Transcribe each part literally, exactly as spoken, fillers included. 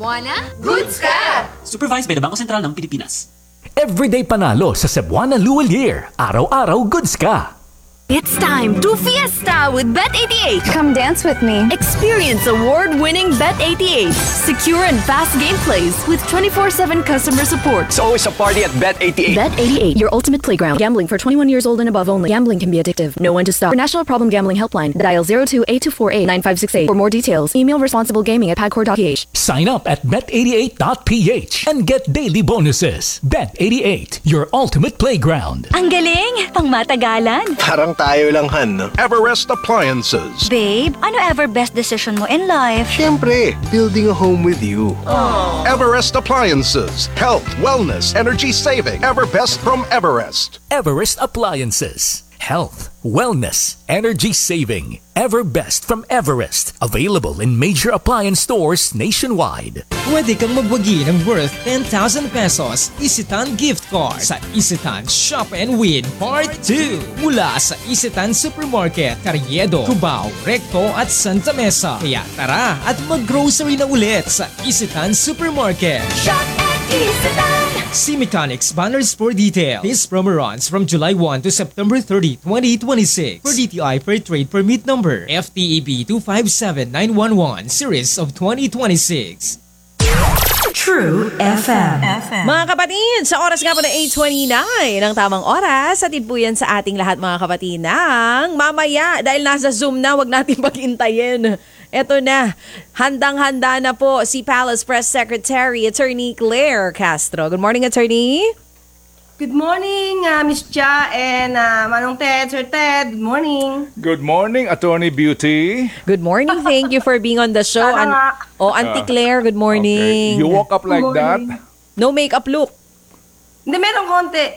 Cebuana, goods ka! Supervised by the Bangko Sentral ng Pilipinas. Everyday panalo sa Cebuana Luwal Year. Araw-araw goods ka. It's time to fiesta with Bet eighty-eight. Come dance with me. Experience award-winning Bet eighty-eight. Secure and fast gameplays with twenty-four seven customer support. It's always a party at Bet eighty-eight. Bet eighty-eight, your ultimate playground. Gambling for twenty-one years old and above only. Gambling can be addictive. Know when to stop. For National Problem Gambling Helpline, dial zero two eight two four eight nine five six eight. For more details, email responsiblegaming at pagcor dot p h. Sign up at bet eighty-eight dot p h and get daily bonuses. Bet eighty-eight, your ultimate playground. Ang galing! Pang matagalan. Parang tayo lang, Han, no? Everest Appliances. Babe, ano ever best decision mo in life? Siyempre, building a home with you. Aww. Everest Appliances. Health, wellness, energy saving. Everbest from Everest. Everest Appliances. Health, wellness, energy saving. Everbest from Everest. Available in major appliance stores nationwide. Pwede kang magwagi ng worth ten thousand pesos Isitan gift card sa Isitan Shop and Win Part two. Mula sa Isitan Supermarket, Carriedo, Cubao, Recto at Santa Mesa. Kaya tara at mag-grocery na ulit sa Isitan Supermarket. Shop at Isitan! See Mechanics banners for details. This promo runs from July first to September thirtieth, twenty twenty-six. For D T I per trade permit number F T E B two five seven nine one one series of twenty twenty-six. True F M. Mga kapatid, sa oras nga po na eight twenty-nine, ang tamang oras, atid po yan sa ating lahat mga kapatid ng mamaya, dahil nasa Zoom na, wag natin pag-intayin. Eto na, handang-handa na po si Palace Press Secretary, Attorney Claire Castro. Good morning, Attorney. Good morning, uh, Miss Cha and uh, Manong Ted, Sir Ted. Good morning. Good morning, Attorney Beauty. Good morning. Thank you for being on the show. An- oh, Auntie Claire, good morning. Okay. You woke up like that? No makeup look. Hindi, meron konti.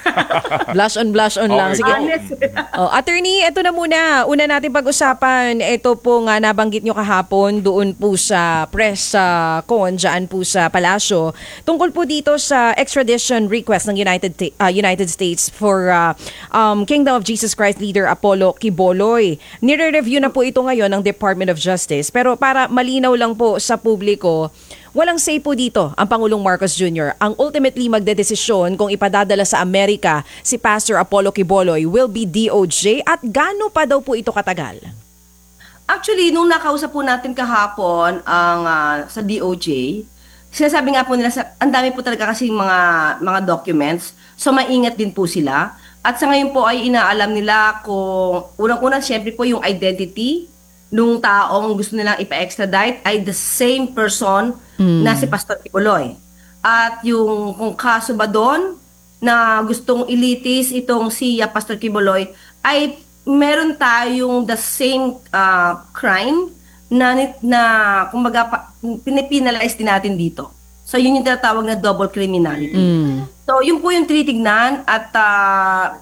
Blush on, blush on lang. Sige. Oh, attorney, ito na muna. Una natin pag-usapan, ito po nga nabanggit nyo kahapon doon po sa press uh, con, dyan po sa Palasyo. Tungkol po dito sa extradition request ng United uh, United States for uh, um, Kingdom of Jesus Christ leader Apollo Quiboloy. Nire-review na po ito ngayon ng Department of Justice. Pero para malinaw lang po sa publiko, walang say po dito ang Pangulong Marcos Junior Ang ultimately magdedesisyon kung ipadadala sa Amerika si Pastor Apollo Quiboloy will be D O J at gaano pa daw po ito katagal? Actually, nung nakausap po natin kahapon ang uh, sa D O J, sinasabi nga po nila, sa, ang dami po talaga kasing mga, mga documents, so maingat din po sila. At sa ngayon po ay inaalam nila kung unang-unang syempre po yung identity nung taong gusto nilang ipa-extradite ay the same person mm. na si Pastor Quiboloy. At yung kung kaso ba doon na gustong ilitis itong si uh, Pastor Quiboloy ay meron tayong the same uh, crime na, na kumbaga pa, pinipinalize din natin dito. So yun yung tinatawag na double criminality. Mm. So yun po yung tinitignan at uh,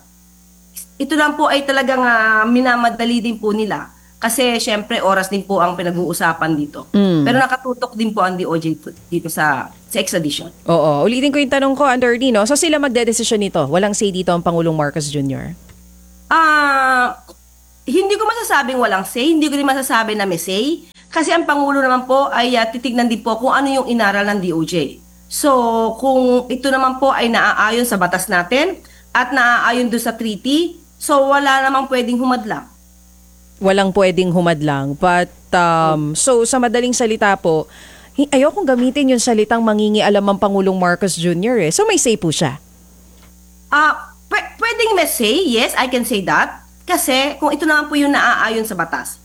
ito lang po ay talagang uh, minamadali din po nila. Kasi syempre oras din po ang pinag-uusapan dito. Mm. Pero nakatutok din po ang D O J dito sa, sa extradition. Oo. Ulitin ko yung tanong ko, Attorney, no? So sila magdedesisyon nito? Walang say dito ang Pangulong Marcos Junior? Ah, uh, hindi ko masasabing walang say. Hindi ko din masasabi na may say. Kasi ang Pangulo naman po ay uh, titignan din po kung ano yung inaral ng D O J. So kung ito naman po ay naaayon sa batas natin at naaayon doon sa treaty, so wala namang pwedeng humadlang. Walang pwedeng humadlang. But, um, so sa madaling salita po, ayokong gamitin yung salitang mangingialam ang Pangulong Marcos Junior eh. So may say po siya? Ah, uh, p- pwedeng may say, yes, I can say that. Kasi kung ito naman po yung naaayon sa batas,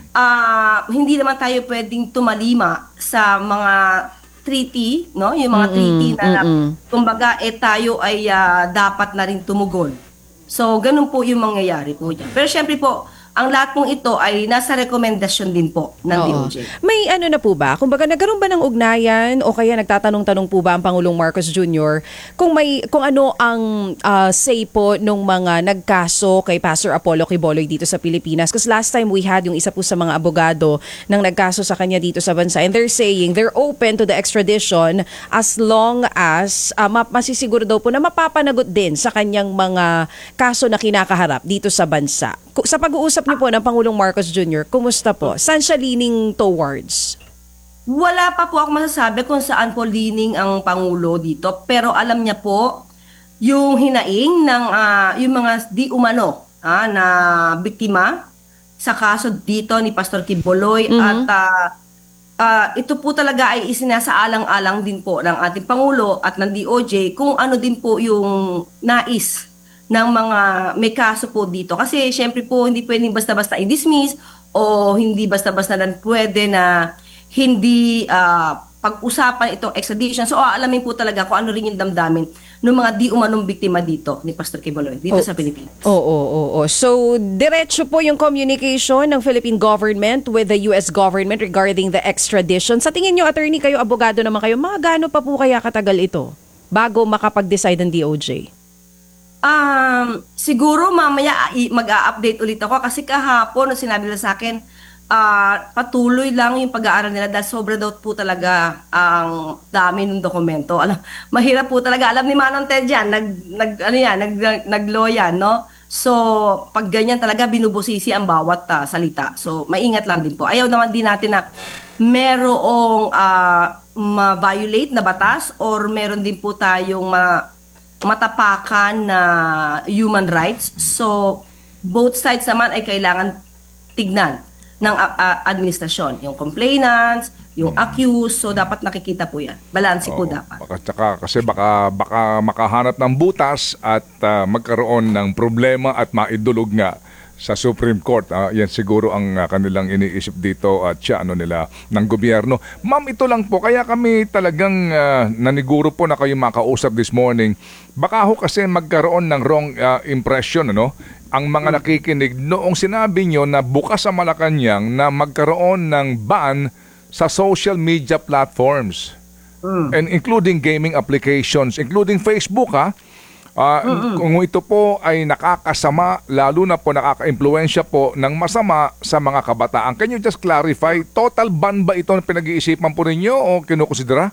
ah uh, hindi naman tayo pwedeng tumalima sa mga treaty, no? Yung mga mm-mm, treaty na, mm-mm. kumbaga, eh tayo ay uh, dapat na rin tumugon. So, ganun po yung mangyayari po dyan. Pero syempre po, ang lahat pong ito ay nasa rekomendasyon din po ng D O J. May ano na po ba? Kung baga nagkaroon ba ng ugnayan o kaya nagtatanong-tanong po ba ang Pangulong Marcos Junior kung may kung ano ang uh, say po nung mga nagkaso kay Pastor Apollo Quiboloy dito sa Pilipinas? Because last time we had yung isa po sa mga abogado nang nagkaso sa kanya dito sa bansa and they're saying they're open to the extradition as long as uh, masisiguro daw po na mapapanagot din sa kanyang mga kaso na kinakaharap dito sa bansa. Sa pag-uusap niyo po ng Pangulong Marcos Junior, kumusta po? Saan siya leaning towards? Wala pa po ako masasabi kung saan po leaning ang Pangulo dito, pero alam niya po yung hinaing ng ah, yung mga di umano ah, na biktima sa kaso dito ni Pastor Quiboloy Mhm. at ah, ah, ito po talaga ay isinasaalang-alang din po ng ating Pangulo at ng D O J kung ano din po yung nais ng mga may kaso po dito. Kasi syempre po hindi pwedeng basta-basta i-dismiss o hindi basta-basta lang pwede na hindi ah, pag-usapan itong extradition. So aalamin po talaga kung ano rin yung damdamin ng mga di umanong biktima dito ni Pastor Quiboloy dito Oh. sa Pilipinas. Oo, oo, oo. So, diretso po yung communication ng Philippine government with the U S government regarding the extradition. Sa tingin nyo, attorney, kayo, abogado naman kayo, mga gaano pa po kaya katagal ito bago makapag-decide ng D O J? Um, siguro mamaya i- mag-a-update ulit ako kasi kahapon nung sinabi nila sa akin, ah, patuloy lang yung pag-aaral nila dahil sobra daw po talaga ang dami ng dokumento. Alam, mahirap po talaga. Alam ni Manong Ted yan, nag, nag, ano yan, nag, nag-law yan, no? So, pag ganyan talaga, binubusisi ang bawat ah, salita. So, maingat lang din po. Ayaw naman din natin na merong ah, ma-violate na batas or meron din po tayong ma- matapakan na human rights. So, both sides naman ay kailangan tignan ng uh, uh, administrasyon. Yung complainants, yung accused, so dapat nakikita po yan. Balanse po dapat. Baka, tsaka, kasi baka, baka makahanap ng butas at ah, magkaroon ng problema at maidulog nga sa Supreme Court. Ah, yan siguro ang ah, kanilang iniisip dito at siya ano nila ng gobyerno. Ma'am, ito lang po. Kaya kami talagang ah, naniguro po na kayo makausap this morning. Baka ho kasi magkaroon ng wrong ah, impression, ano? Ang mga nakikinig noong sinabi nyo na bukas sa Malacanang na magkaroon ng ban sa social media platforms. And including gaming applications, including Facebook, ha? Ah, kung ito po ay nakakasama, lalo na po nakaka-impluensya po ng masama sa mga kabataan. Can you just clarify, total ban ba ito na pinag-iisipan po ninyo o kinukonsidera?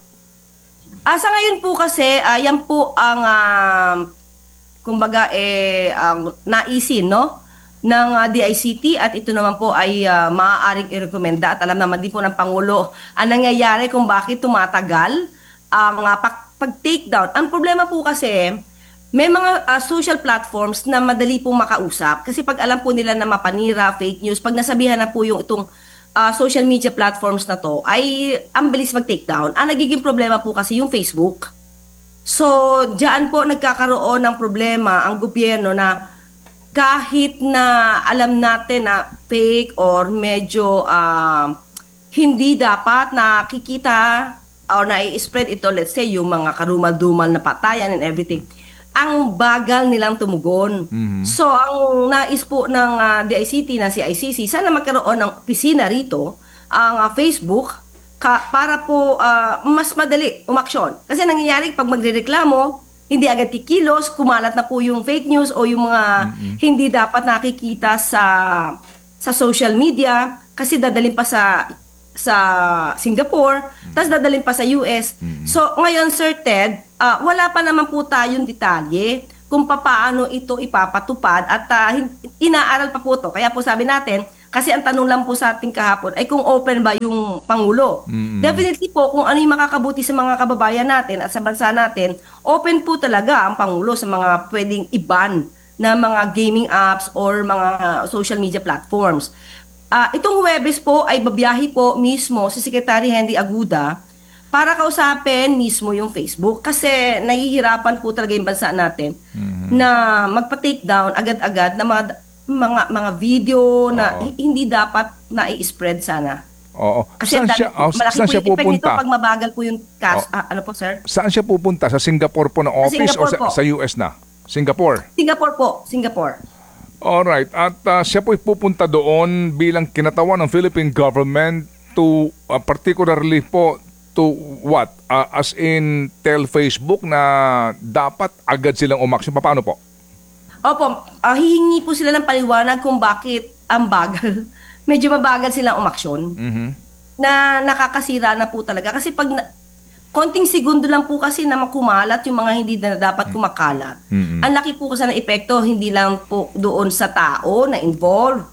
Ah, sa ngayon po kasi, ah, yan po ang, ah, kumbaga, eh, ang naisin, no? ng ah, D I C T at ito naman po ay ah, maaaring i-rekomenda at alam naman din po ng Pangulo ang nangyayari kung bakit tumatagal ang ah, pag- pag-take down. Ang problema po kasi, may mga ah, social platforms na madali pong makausap kasi pag alam po nila na mapanira, fake news, pag nasabihan na po yung itong ah, social media platforms na to, ay ang bilis mag-take down. Ang nagiging problema po kasi yung Facebook. So, diyan po nagkakaroon ng problema ang gobyerno na kahit na alam natin na fake or medyo ah, hindi dapat nakikita or na-spread ito, let's say, yung mga karumal-dumal na patayan and everything, ang bagal nilang tumugon. So, ang nais po ng ah, D I C T na si I C C, sana magkaroon ng opisina rito, ang ah, Facebook, ka, para po ah, mas madali umaksyon. Kasi nangyayari, pag magrereklamo, hindi agad kikilos, kumalat na po yung fake news o yung mga hindi dapat nakikita sa sa social media kasi dadalhin pa sa sa Singapore, tapos dadalhin pa sa U S. So, ngayon, Sir Ted, ah, wala pa naman po tayong detalye kung paano ito ipapatupad at ah, hin- inaaral pa po to. Kaya po sabi natin, kasi ang tanong lang po sa ating kahapon ay kung open ba yung Pangulo. Definitely po, kung ano yung makakabuti sa mga kababayan natin at sa bansa natin, open po talaga ang Pangulo sa mga pwedeng iban na mga gaming apps or mga social media platforms. Ah, itong Huwebes po ay babiyahe po mismo si Secretary Henry Aguda para kausapin mismo yung Facebook kasi nahihirapan po talaga yung bansa natin na magpa-take down agad-agad na mga mga mga video na Oo. h- hindi dapat na i-spread sana. Oo. Kasi Saan ang siya, dami- oh, malaki saan po siya yung effect nito pupunta? pag mabagal po yung cash. Oo. Ah, ano po, sir? Saan siya pupunta? Sa Singapore po na office Singapore o sa, po. sa U S na? Singapore. Singapore po, Singapore. Alright. At ah, siya po'y pupunta doon bilang kinatawan ng Philippine government to ah, particularly po to what? Ah, as in tell Facebook na dapat agad silang umaksyon. Paano po? Opo, ah, hihingi po sila ng paliwanag kung bakit ang bagal. Medyo mabagal silang umaksyon. Mhm. Na nakakasira na po talaga. Kasi pag na, konting segundo lang po kasi na makumalat yung mga hindi na dapat kumakalat. Mhm. Ang laki po kasi ng epekto, hindi lang po doon sa tao na involved,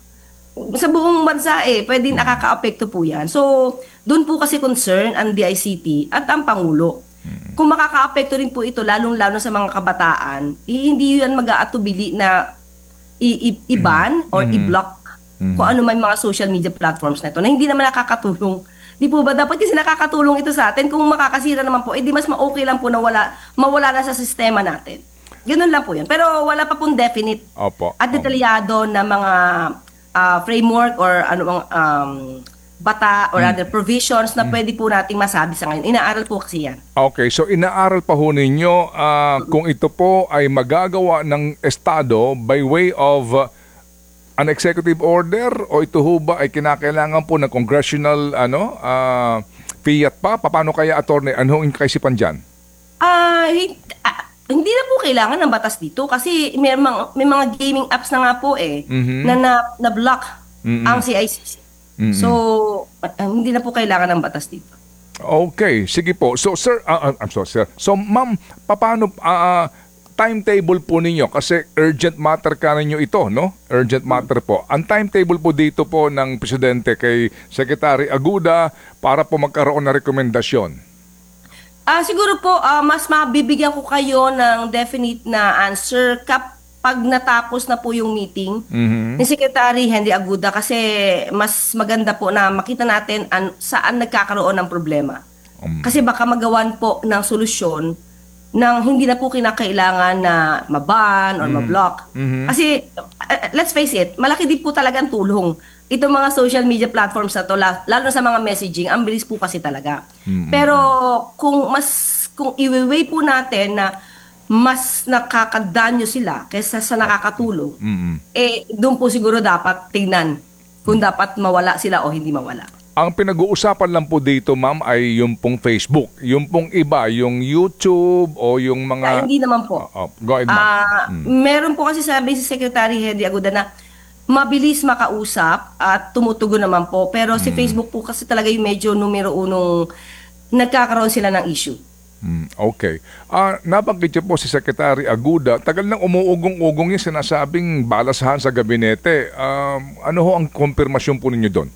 sa buong bansa eh, pwede nakaka-apekto po yan. So, doon po kasi concern ang D I C T at ang Pangulo. Kung makaka-apekto rin po ito, lalong-lalo sa mga kabataan, eh, hindi yan mag-aatubili na i- i- i-ban or Mm. i-block kung ano man mga social media platforms na ito na hindi naman nakakatulong. Di po ba? Dapat kasi nakakatulong ito sa atin. Kung makakasira naman po, eh di mas ma-okay lang po na wala, mawala na sa sistema natin. Ganun lang po yun. Pero wala pa pong definite Opo. at detalyado na mga ah, framework or ano bang um, bata or other provisions na pwede po nating masabi sa ngayon. Inaaral po kasi yan. Okay, so inaaral pa ho ninyo ah, kung ito po ay magagawa ng Estado by way of ah, an executive order o ito ho ba ay kinakailangan po ng congressional ano ah, fiat pa? Paano kaya, attorney? Ano yung kaisipan dyan? Ah, hin- ah, hindi na po kailangan ng batas dito kasi may mga, may mga gaming apps na nga po eh Mhm. na, na na-block Mm-mm. ang C I C C. Mm-mm. So, ah, hindi na po kailangan ng batas dito. Okay, sige po. So sir, ah, ah, I'm sorry sir. So ma'am, paano ah, timetable po ninyo? Kasi urgent matter ka ninyo ito, no? Urgent matter po. Ang timetable po dito po ng Presidente kay Secretary Aguda para po magkaroon ng rekomendasyon. Ah, siguro po ah, mas mabibigyan ko kayo ng definite na answer kapag natapos na po yung meeting Mhm. ni Secretary Henry Aguda kasi mas maganda po na makita natin an- saan nagkakaroon ng problema. Kasi baka magawan po ng solusyon nang hindi na po kinakailangan na maban or mablock. Mhm. Kasi uh, let's face it, malaki din po talagang tulong. Itong mga social media platforms na to, la- lalo na sa mga messaging, ang bilis po kasi talaga. Pero kung mas kung i-weigh po natin na mas nakakadanyo sila kaysa sa nakakatulong, Mhm. eh doon po siguro dapat tingnan kung dapat mawala sila o hindi mawala. Ang pinag-uusapan lang po dito, ma'am, ay yung pong Facebook. Yung pong iba, yung YouTube o yung Ah, mga... hindi naman po. Oh, go ahead, ma'am. Ah, meron po kasi sabi si Secretary Henry Aguda na mabilis makausap at tumutugon naman po. Pero si Facebook po kasi talaga yung medyo numero unong nagkakaroon sila ng issue. Hmm, okay. Ah, nabanggit niyo po si Secretary Aguda. Tagal nang umuugong-ugong yung sinasabing balasahan sa gabinete. Um, ano ho ang konfirmasyon po ninyo doon?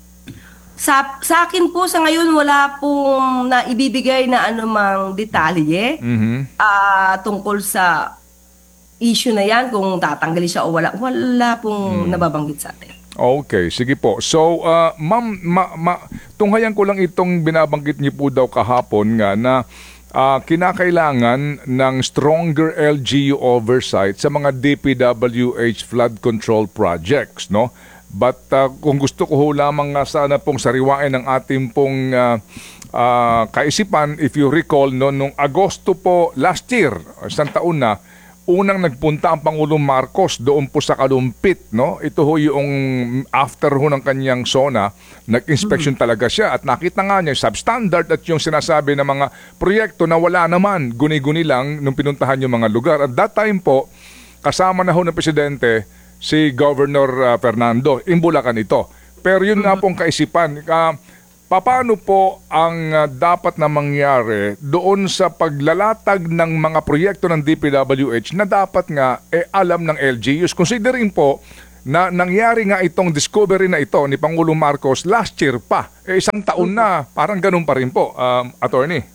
Sa, sa akin po sa ngayon wala pong naibibigay na anumang detalye Mhm. ah, tungkol sa issue na yan kung tatanggalin siya o wala. Wala pong nababanggit sa atin. Okay, sige po. So, uh, ma'am, ma, ma, tunghayan ko lang itong binabanggit niyo po daw kahapon nga na uh, kinakailangan ng stronger L G U oversight sa mga D P W H flood control projects, no? But uh, kung gusto ko ho lamang nga sana pong sariwain ng ating pong uh, uh, kaisipan, if you recall, no, nung Agosto po last year, isang taon na, unang nagpunta ang Pangulong Marcos doon po sa Kalumpit, no? Ito ho yung after ho ng kanyang SONA, nag-inspection talaga siya at nakita nga niya substandard at yung sinasabi ng mga proyekto na wala naman, guni-guni lang nung pinuntahan yung mga lugar. At that time po, kasama na ho ng Presidente si Governor uh, Fernando, imbulakan ito. Pero yun nga pong kaisipan, uh, paano po ang uh, dapat na mangyari doon sa paglalatag ng mga proyekto ng D P W H na dapat nga eh, alam ng L G Us? Considering po na nangyari nga itong discovery na ito ni Pangulong Marcos last year pa. Eh, isang taon na, parang ganun pa rin po, um, attorney.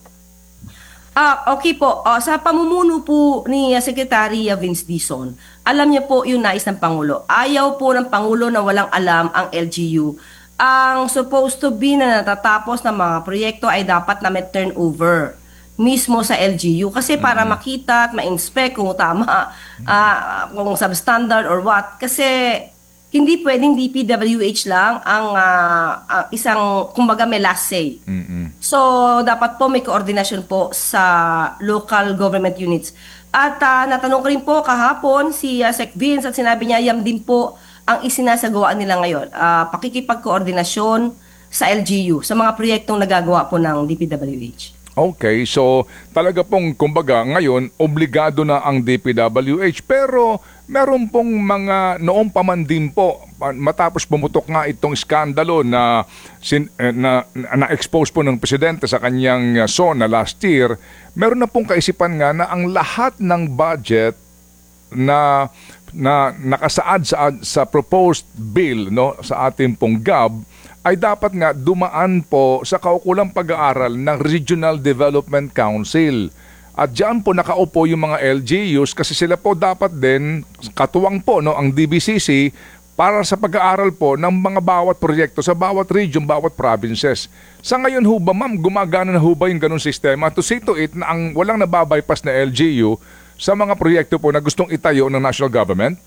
Ah, okay po. Ah, sa pamumuno po ni uh, Secretary uh, Vince Dizon, alam niya po yung nais ng Pangulo. Ayaw po ng Pangulo na walang alam ang L G U. Ang supposed to be na natatapos ng mga proyekto ay dapat na may turnover mismo sa L G U. Kasi para makita at ma-inspect kung tama, ah, kung substandard or what. Kasi hindi pwedeng D P W H lang ang ah, ah, isang, kumbaga may last say. So, dapat po may koordinasyon po sa local government units. At ah, natanong ko rin po kahapon si uh, Sec Vince at sinabi niya yam din po ang isinasagawa nila ngayon. Ah, pakikipagkoordinasyon sa L G U, sa mga proyektong nagagawa po ng D P W H. Okay, so talaga pong kumbaga ngayon obligado na ang D P W H pero meron pong mga noong paman din po matapos pumutok nga itong skandalo na sin, eh, na, na expose po ng presidente sa kanyang uh, SONA last year, meron na pong kaisipan nga na ang lahat ng budget na na nakasaad sa sa proposed bill, no, sa ating pong G A B ay dapat nga dumaan po sa kaukulang pag-aaral ng Regional Development Council. At diyan po nakaupo yung mga L G Us kasi sila po dapat din katuwang po, no, ang D B C C para sa pag-aaral po ng mga bawat proyekto sa bawat region, bawat provinces. Sa ngayon ho ba, ma'am, gumagana na ho ba yung ganung sistema? To see to it na ang walang nababypass na L G U sa mga proyekto po na gustong itayo ng national government?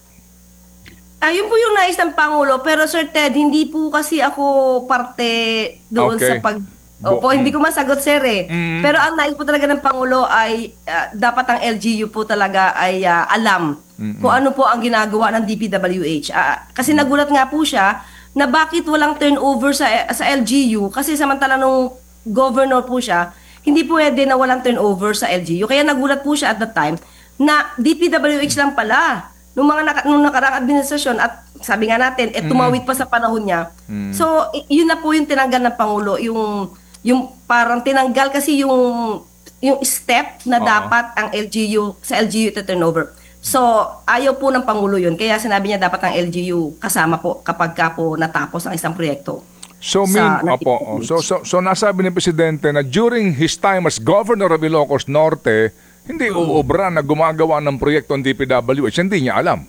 Ayun po yung nais ng Pangulo, pero Sir Ted, hindi po kasi ako parte doon Okay. sa pag... Opo, hindi ko masagot, sir eh. Mm. Pero ang nais po talaga ng Pangulo ay ah, dapat ang L G U po talaga ay ah, alam kung ano po ang ginagawa ng D P W H. Ah, kasi nagulat nga po siya na bakit walang turnover sa sa L G U kasi samantala nung governor po siya, hindi pwede na walang turnover sa L G U. Kaya nagulat po siya at that time na D P W H lang pala nung mga naka, nung nakaraang administrasyon at sabi nga natin, eh, tumawid pa sa panahon niya. Mm. So, y- yun na po yung tinanggal ng Pangulo, yung yung parang tinanggal kasi yung yung step na Oo. dapat ang L G U sa L G U to turnover. So, ayaw po ng Pangulo yun. Kaya sinabi niya dapat ang L G U kasama po kapag ka po natapos ang isang proyekto. So, Sa- mean, opo, oh. so, so, so nasabi ni Presidente na during his time as Governor of Ilocos Norte, hindi uubra na gumagawa ng proyekto ng D P W H. Hindi niya alam.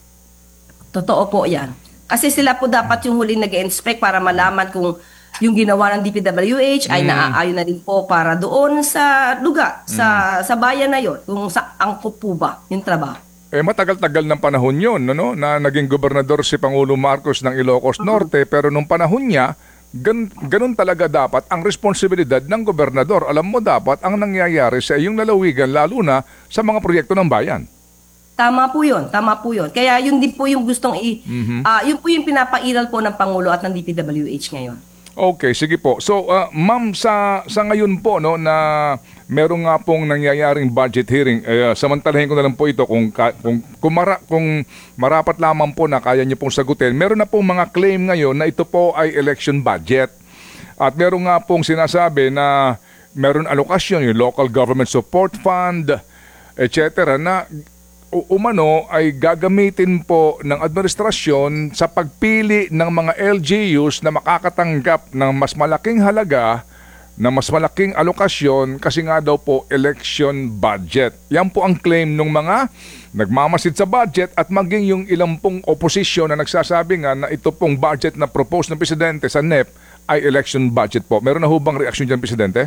Totoo po yan. Kasi sila po dapat yung huling nag-inspect para malaman kung yung ginawa ng D P W H ay Mm. naaayon na rin po para doon sa lugar, sa sa bayan na yon, kung sa angkop po ba yung trabaho. Eh, matagal-tagal ng panahon yun, no? Na naging gobernador si Pangulo Marcos ng Ilocos Norte, pero nung panahon niya, gan, ganun talaga dapat ang responsibilidad ng gobernador. Alam mo dapat ang nangyayari sa iyong lalawigan, lalo na sa mga proyekto ng bayan. Tama po yun, tama po yun. Kaya yun din po yung gustong i... Mhm. ah, yun po yung pinapairal po ng Pangulo at ng D P W H ngayon. Okay, sige po. So, uh, ma'am, sa sa ngayon po, no, na meron nga pong nangyayaring budget hearing, eh, samantalahin ko na lang po ito kung ka- kung kung, mara, kung marapat lamang po na kaya niyo pong sagutin. Meron na pong mga claim ngayon na ito po ay election budget. At meron nga pong sinasabi na meron alokasyon, yung Local Government Support Fund, et cetera, na u- umano ay gagamitin po ng administrasyon sa pagpili ng mga L G Us na makakatanggap ng mas malaking halaga, na mas malaking alokasyon kasi nga daw po election budget. Yan po ang claim ng mga nagmamasid sa budget at maging yung ilang pong oposisyon na nagsasabi nga na ito pong budget na propose ng Presidente sa N E P ay election budget po. Meron na ho bang reaksyon dyan, Presidente?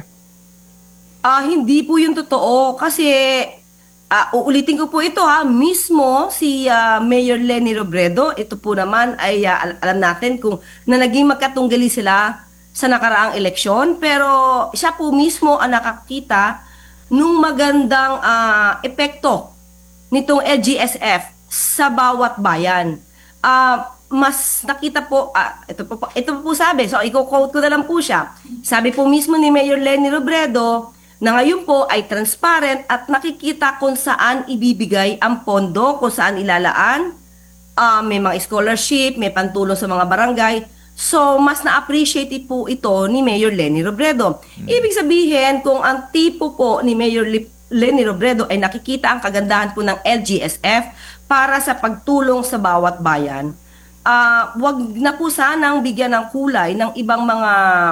Ah, hindi po yung totoo kasi ah, uulitin ko po ito ha, mismo si ah, Mayor Leni Robredo, ito po naman ay ah, al- alam natin kung na naging magkatunggali sila sa nakaraang eleksyon, pero siya po mismo ang nakakita nung magandang ah, epekto nitong L G S F sa bawat bayan. Ah, mas nakita po, ah, ito po, po- ito po sabi, so i-quote ko na lang po siya. Sabi po mismo ni Mayor Leni Robredo na ngayon po ay transparent at nakikita kung saan ibibigay ang pondo, kung saan ilalaan, ah, may mga scholarship, may pantulong sa mga barangay. So, mas na-appreciate po ito ni Mayor Leni Robredo. Ibig sabihin, kung ang tipo po ni Mayor Lip- Leni Robredo ay nakikita ang kagandahan po ng L G S F para sa pagtulong sa bawat bayan, ah, wag na po sanang bigyan ng kulay ng ibang mga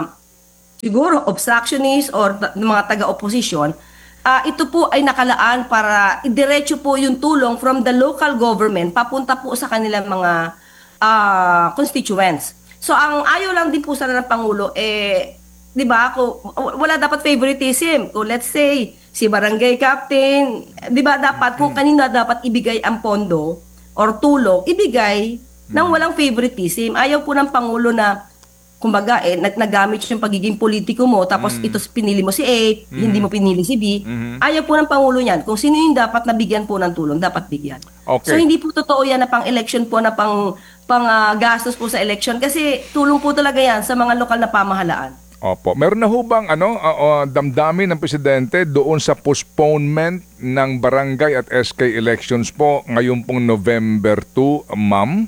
siguro obstructionist or ta- mga taga-oposisyon. Ah, ito po ay nakalaan para idiretso po yung tulong from the local government papunta po sa kanilang mga ah, constituents. So ang ayaw lang din po sana ng Pangulo eh 'di ba, kung wala dapat favoritism. Kung let's say si barangay captain, 'di ba, dapat kung kanina dapat ibigay ang pondo or tulong, ibigay nang walang favoritism. Ayaw po ng Pangulo na kumbaga eh nag nagamit yung pagiging politiko mo tapos ito pinili mo si A, hindi mo pinili si B. Ayaw po ng Pangulo niyan. Kung sino yung dapat nabigyan po ng tulong, dapat bigyan. Okay. So hindi po totoo yan na pang-election po na pang pang ah, gastos po sa election kasi tulong po talaga yan sa mga lokal na pamahalaan. Opo. Meron na ho bang ano, uh, uh, damdamin ng Presidente doon sa postponement ng barangay at S K elections po ngayon pong November two, ma'am?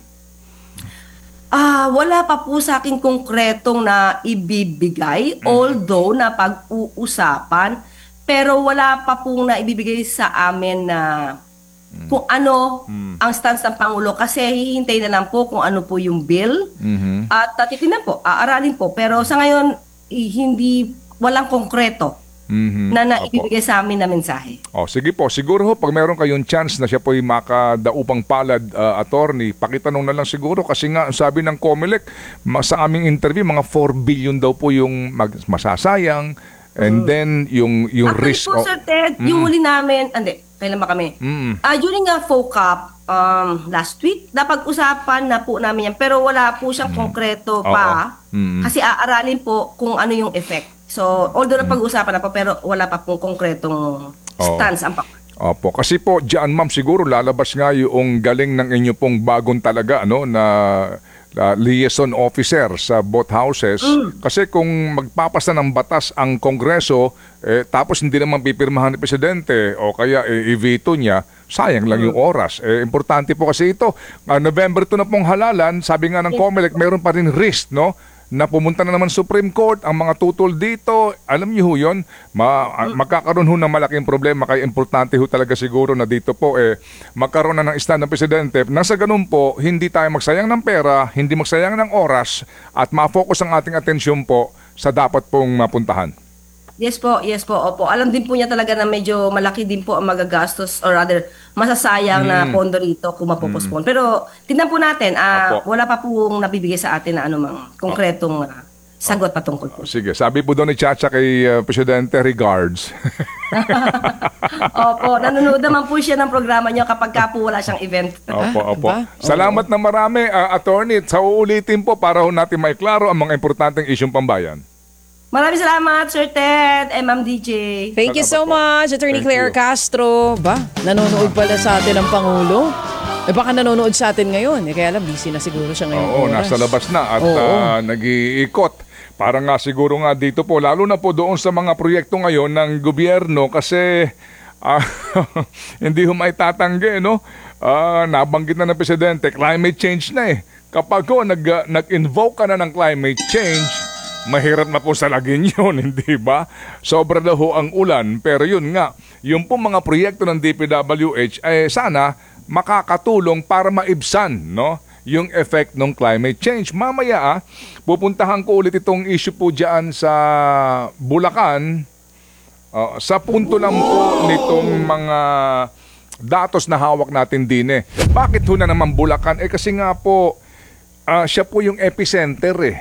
Ah, wala pa po sa akin konkretong na ibibigay, although na pag-uusapan, pero wala pa pong na ibibigay sa amin na kung ano ang stance ng Pangulo kasi hihintay na lang po kung ano po yung bill Mhm. at uh, titignan po, aaralin po. Pero sa ngayon, eh, hindi, walang konkreto Mhm. na Opo. naibibigay sa amin na mensahe. Oh, sige po. Siguro ho, pag meron kayong chance na siya po'y makadaupang palad, uh, attorney, pakitanong na lang siguro kasi nga sabi ng COMELEC ma- sa aming interview, mga four billion daw po yung mag- masasayang and then yung yung Actually risk. po, of- Sir Ted, yung huli namin, hindi, kailan ba kami? Mm. Ah, during a FOCAP um, last week, napag-usapan na po namin yan, pero wala po siyang konkreto pa Oo. Mm. kasi aaralin po kung ano yung effect. So, although napag-usapan na po, pero wala pa pong konkretong stance ang pa. Opo, kasi po diyan ma'am siguro lalabas nga yung galing ng inyo pong bagong talaga ano na uh, liaison officer sa both houses. Kasi kung magpapasa ng batas ang Kongreso eh, tapos hindi naman pipirmahan ni Presidente o kaya eh, i-veto niya, sayang lang yung oras. Eh, importante po kasi ito, uh, November two na pong halalan, sabi nga ng COMELEC, mayroon pa rin risk, no? Na pumunta na naman Supreme Court, ang mga tutol dito, alam niyo ho yun, ma- magkakaroon ho ng malaking problema, kaya importante ho talaga siguro na dito po eh, magkaroon na ng stand ng Presidente. Nasa ganun po, hindi tayo magsayang ng pera, hindi magsayang ng oras, at ma-focus ang ating atensyon po sa dapat pong mapuntahan. Yes po, yes po, opo. Alam din po niya talaga na medyo malaki din po ang magagastos or rather masasayang na Mm. pondo rito kung mapopospon. Pero tingnan po natin, ah, Opo. wala pa pong nabibigay sa atin na anumang konkretong ah, sagot patungkol po. Sige, sabi po doon ni Chacha kay uh, Presidente, regards. Opo, nanonood naman po siya ng programa niyo kapag ka po wala siyang event. Opo, opo. ba? Salamat na marami, uh, attorney. Sa uulitin po para ho natin maiklaro ang mga importanteng isyong pambayan. Maraming salamat, Sir Ted and Ma'am D J. Thank you so much, Attorney Thank Claire you. Castro. Ba, nanonood pala sa atin ang Pangulo. Eh baka nanonood sa atin ngayon. Eh kaya lang, busy na siguro siya ngayon. Oo, nasa labas na at Oo. uh, nag-iikot. Para nga siguro nga dito po, lalo na po doon sa mga proyekto ngayon ng gobyerno kasi ah, hindi ho maitatanggi, no? Ah, nabanggit na ng Presidente, climate change na eh. Kapag ho, nag, uh, nag-invoke ka na ng climate change, mahirap na po sa lagin yun, hindi ba? Sobra na ho ang ulan, pero yun nga, yung po mga proyekto ng D P W H, eh sana makakatulong para maibsan, no? Yung effect ng climate change. Mamaya, ah, pupuntahan ko ulit itong issue po dyan sa Bulacan, uh, sa punto lang po nitong mga datos na hawak natin din eh. Bakit ho na naman Bulacan? Eh kasi nga po, uh, siya po yung epicenter eh.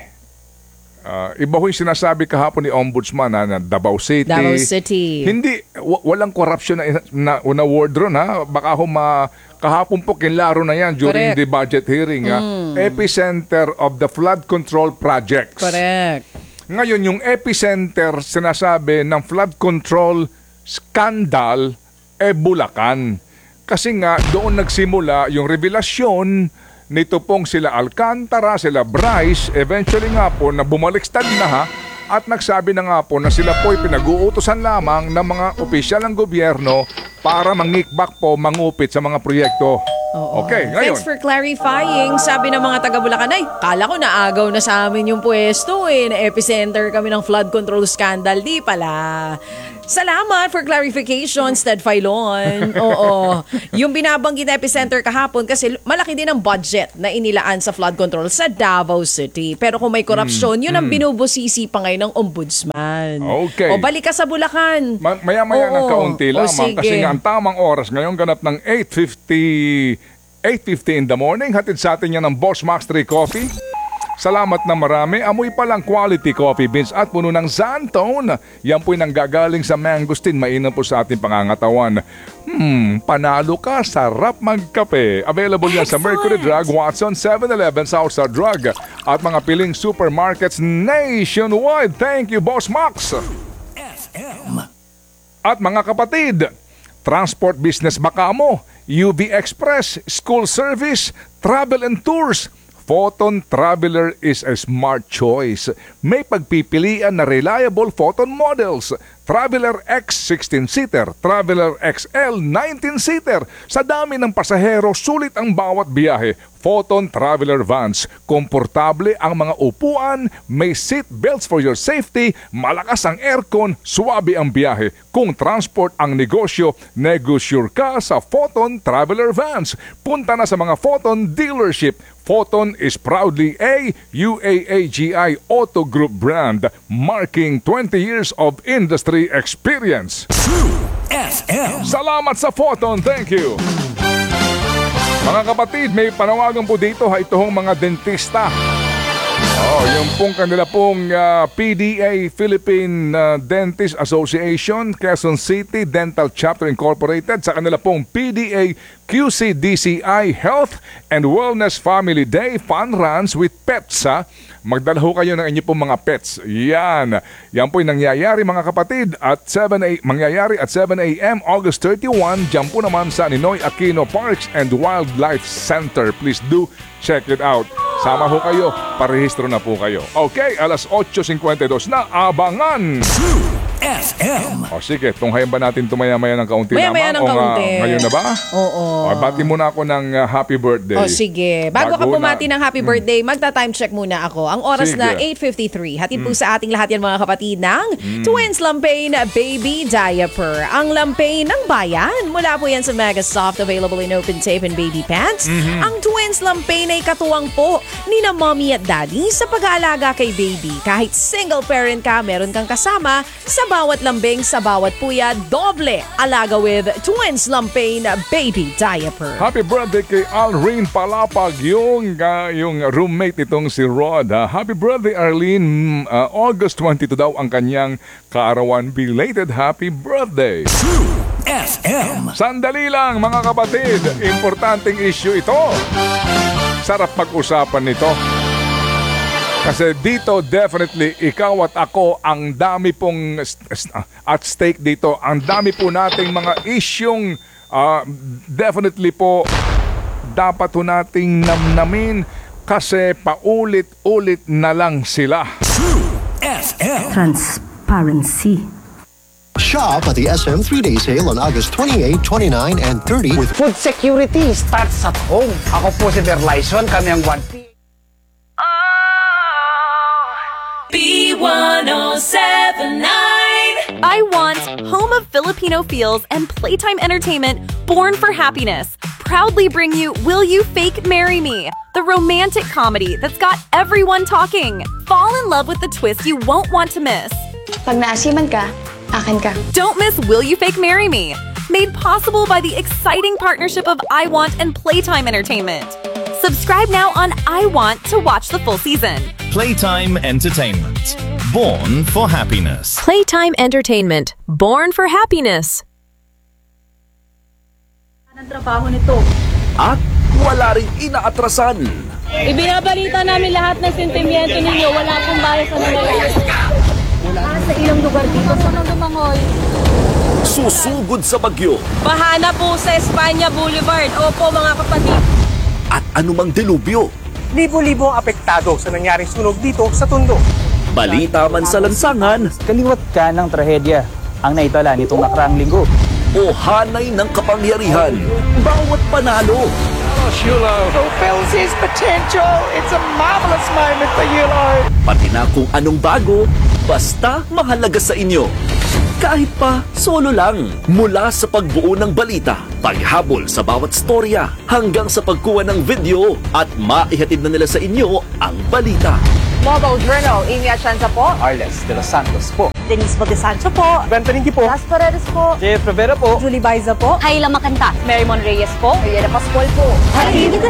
Uh, iba ho yung sinasabi kahapon ni Ombudsman na, na Davao City. Davao City. Hindi, w- walang corruption na, na, na word ron ha. Baka ho ma, kahapon po kinlaro na yan during Correct. the budget hearing. Ha? Epicenter of the flood control projects. Correct. Ngayon, yung epicenter, sinasabi ng flood control scandal, e Bulacan. Kasi nga, doon nagsimula yung revelasyon nito pong sila Alcantara, sila Bryce, eventually nga po na bumaliktad na ha, at nagsabi na nga po na sila po'y pinag-uutosan lamang ng mga opisyal ng gobyerno para mangikbak po, mangupit sa mga proyekto. Oo. Okay, ngayon. Thanks for clarifying. Sabi ng mga taga Bulacan, ay, kala ko naagaw na sa amin yung pwesto eh. Na-epicenter kami ng flood control scandal. Di pala. Salamat for clarifications, Ted Filon. Oo. Yung binabanggit na epicenter kahapon kasi malaki din ang budget na inilaan sa flood control sa Davao City. Pero kung may korupsyon, yun ang binubusisi pa ngayon ng ombudsman. Okay. O balik ka sa Bulacan. Ma- maya-maya ng Oo. kaunti O, lamang kasi sige. nga ang tamang oras ngayon ganap ng eight fifty in the morning. Hatid sa atin yan ng Boss Max three Coffee. Salamat na marami. Amoy palang quality coffee beans at puno ng Zantone. Yan po'y nanggagaling sa mangosteen. Mainam po sa ating pangangatawan. Hmm, panalo ka. Sarap magkape. Available yan sa Mercury Drug, Watson, seven eleven, Southstar Drug at mga piling supermarkets nationwide. Thank you, Boss Max. At mga kapatid, transport business baka mo, U V Express, school service, travel and tours, Photon Traveler is a smart choice. May pagpipilian na reliable Photon models. Traveler X sixteen-seater, Traveler X L nineteen-seater. Sa dami ng pasahero, sulit ang bawat biyahe. Photon Traveler Vans. Komportable ang mga upuan, may seat belts for your safety, malakas ang aircon, suwabe ang biyahe. Kung transport ang negosyo, negosyure ka sa Photon Traveler Vans. Punta na sa mga Photon dealership. Photon is proudly a U A A G I Auto Group brand, marking twenty years of industry experience. True F M. Salamat sa Photon. Thank you. Mga kapatid, may panawagan po dito ha, itong mga dentista. Oh, yung pong kanila pong uh, P D A, Philippine uh, Dentist Association, Quezon City Dental Chapter Incorporated, sa kanila pong P D A Q C D C I Health and Wellness Family Day Fun Runs with Pets ha. Magdala ho kayo ng inyo pong mga pets. Yan. Yan po yung nangyayari mga kapatid at seven a, mangyayari at seven a m August thirty-first. Diyan po naman sa Ninoy Aquino Parks and Wildlife Center. Please do check it out. Sama ho kayo. Parehistro na po kayo. Okay, alas eight fifty-two na. Abangan! True F M. O sige, tunghayan ba natin tumaya-maya ng kaunti Maya-maya lamang? ng O nga, kaunti. ngayon na ba? Oo. O, bati muna ako ng uh, happy birthday. O sige, bago, Bago ka bumati na- ng happy birthday, magta-time check muna ako. Ang oras Sige. na eight fifty-three. Hatid po sa ating lahat yan mga kapatid ng Twins Lampain Baby Diaper. Ang Lampain ng bayan. Mula po yan sa Mega Soft, available in open tape and baby pants. Ang Twins Lampain ay katuwang po ni na mommy at daddy sa pag-aalaga kay baby. Kahit single parent ka, meron kang kasama sa bawat lambing, sa bawat puya, doble alaga with Twins Lampain Baby Diaper. Happy birthday kay Alreen Palapag, yung, uh, yung roommate nitong si Rod. ha? Happy birthday, Arlene. Mm, uh, August twenty-two daw ang kanyang kaarawan. Belated happy birthday. True F M. Sandali lang mga kapatid, importanteng issue ito. Sarap pag-usapan nito. Kasi dito definitely ikaw at ako ang dami pong st- st- at stake dito. Ang dami po nating mga isyong uh, definitely po dapat po nating namnamin kasi paulit-ulit na lang sila. True F M. Transparency. Shop at the S M three-day sale on August twenty-eight, twenty-nine, and thirty with Food security starts at home. Ako po si Verlaison, kami ang one P. B one oh seven nine. I Want, home of Filipino feels and playtime entertainment born for happiness, proudly bring you Will You Fake Marry Me? The romantic comedy that's got everyone talking. Fall in love with the twist you won't want to miss. Pag naasiman ka, akin ka. Don't miss Will You Fake Marry Me? Made possible by the exciting partnership of I Want and Playtime Entertainment. Subscribe now on I Want to watch the full season. Playtime Entertainment. Born for happiness. Playtime Entertainment. Born for happiness. Ang trabaho nito. At wala rin inaatrasan. Ibinabalita namin lahat ng sentimiento ninyo. Wala pong bias sa nangyayari. Wala sa ilang lugar dito sa Lumangoy. Susugod sa bagyo. Bahana po sa Espanya Boulevard. Opo mga kapatid. At anumang delubyo. Libo-libo ang apektado sa nangyaring sunog dito sa Tondo. Balita man sa lansangan. Kaliwat ka ng trahedya ang naitala nitong nakaraang linggo. O hanay ng kapangyarihan. Bawat panalo. Yulo fulfills his potential. It's a marvelous moment for Yulo. Pati na kung anong bago, basta mahalaga sa inyo. Kahit pa solo lang. Mula sa pagbuo ng balita, paghabol sa bawat storya, hanggang sa pagkuha ng video at maihatid na nila sa inyo ang balita. Mobile Journal, Amy Atienza po. Arles de los Santos po. Denise Bagesancho po. Bentoniki po. Las Paredes po. Jeff Rivera po. Julie Baiza po. Hayla Makanta. Mary Mon Reyes po. Mariela Pascual po.